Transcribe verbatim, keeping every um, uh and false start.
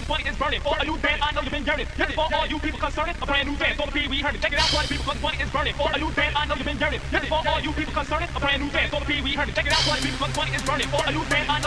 twenty is burning. For a new band, I know you've been yearning. This is for all you people concerned. A brand new band for the Pee Wee Herman. Check it out, twenty people, cause twenty is burning. For a new band, I know you've been yearning. This is for all you people concerned. A brand new band for the Pee Wee Herman. Check it out, twenty people, cause twenty is burning. For a new band, I know